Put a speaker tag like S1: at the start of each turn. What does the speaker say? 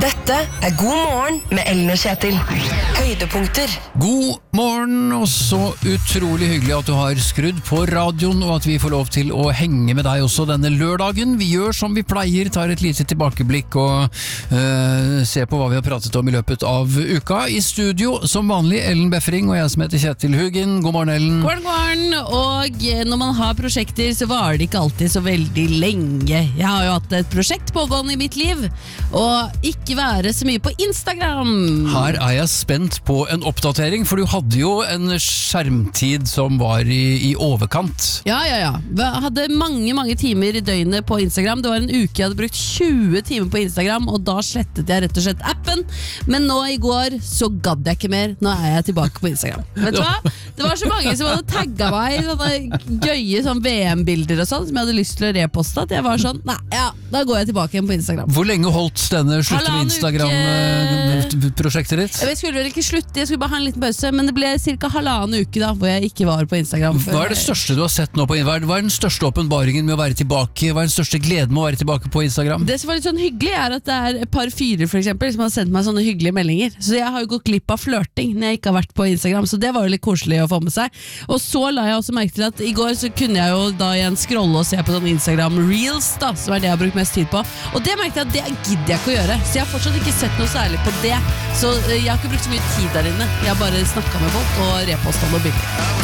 S1: Dette God morgen med Ellen og Kjetil. Høydepunkter.
S2: God morgen, og så utrolig hyggelig at du har skrudd på radioen, og at vi får lov til å henge med deg også denne lørdagen. Vi gjør som vi pleier, tar et lite tilbakeblikk og ser på hva vi har pratet om i løpet av uka. I studio, som vanlig, Ellen Befring, og jeg som heter Kjetil Hugin. God morgen, Ellen.
S3: God morgen, og når man har prosjekter, så varer det ikke alltid så veldig lenge. Jeg har jo hatt et prosjekt pågående i mitt liv, og ikke være så mye på Instagram.
S2: Her er jeg spent på en oppdatering, for du hadde jo en skjermtid som var i overkant.
S3: Ja. Jeg hadde mange timer i døgnet på Instagram. Det var en uke jeg hadde brukt 20 timer på Instagram, og da slettet jeg rett og slett appen. Men nå i går så gadd jeg ikke mer. Nå er jeg tilbake på Instagram. Vet du hva? Det var så mange som hadde tagget meg i sånne gøye VM-bilder og sånn, som jeg hadde lyst til å reposte, at jeg var sånn, da går jeg tilbake igjen på Instagram.
S2: Hvor lenge holdt denne slutte med Instagram-prosjektet ditt?
S3: Jeg skulle vel ikke slutte, jeg skulle bare ha en liten pause, men det ble cirka 1,5 uke da, hvor jeg ikke var på Instagram.
S2: Hva er det største du har sett nå på Instagram? Hva er den største åpenbaringen med å være tilbake? Hva er den største gleden med å være tilbake på Instagram?
S3: Det som var litt sånn hyggelig er at det er et par fyrer for eksempel, som har sendt meg sånne hyggelige meldinger. Så jeg har jo gått glipp av flørting når jeg ikke har vært på Instagram, så det var jo litt koselig å få med seg. Og så la jeg også merke til at i går så kunne jeg jo da igjen scrolle og se på sånn Instagram Reels da, som er det jeg har brukt mest tid på. Og det merkte jeg at det gidder jeg ikke å gjøre, så jeg har fortsatt ikke sett noe særlig på det. Så jeg har ikke brukt så mye tid der inne. Jeg har bare snakket med folk og repostet noen bilder.